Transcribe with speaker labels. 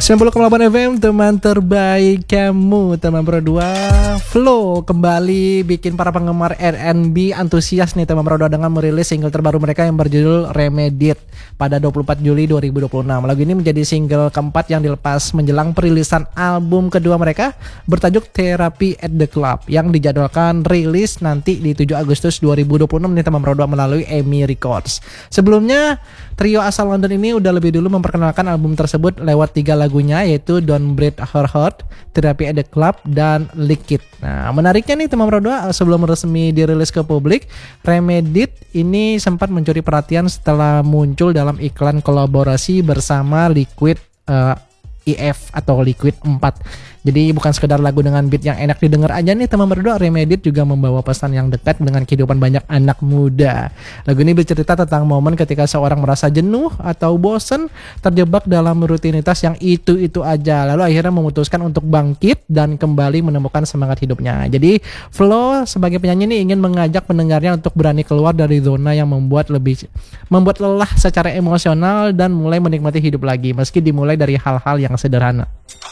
Speaker 1: 90,8 FM, teman terbaik kamu, teman berdua. Flow kembali bikin para penggemar R&B antusias nih teman berdua dengan merilis single terbaru mereka yang berjudul Remedied pada 24 Juli 2026. Lagu ini menjadi single keempat yang dilepas menjelang perilisan album kedua mereka bertajuk Therapy at the Club yang dijadwalkan rilis nanti di 7 Agustus 2026 nih teman berdua melalui EMI Records. Sebelumnya trio asal London ini udah lebih dulu memperkenalkan album tersebut lewat 3 lagunya, yaitu Don't Break Her Heart, Therapy at the Club, dan Liquid. Nah, menariknya nih teman berdua, sebelum resmi dirilis ke publik, Remedied ini sempat mencuri perhatian setelah muncul dalam iklan kolaborasi bersama Liquid EF atau Liquid 4. Jadi bukan sekedar lagu dengan beat yang enak didengar aja nih teman berdua, Remedied juga membawa pesan yang dekat dengan kehidupan banyak anak muda. Lagu ini bercerita tentang momen ketika seorang merasa jenuh atau bosen terjebak dalam rutinitas yang itu-itu aja, lalu akhirnya memutuskan untuk bangkit dan kembali menemukan semangat hidupnya. Jadi Flo sebagai penyanyi ini ingin mengajak pendengarnya untuk berani keluar dari zona yang membuat lelah secara emosional dan mulai menikmati hidup lagi meski dimulai dari hal-hal yang sederhana.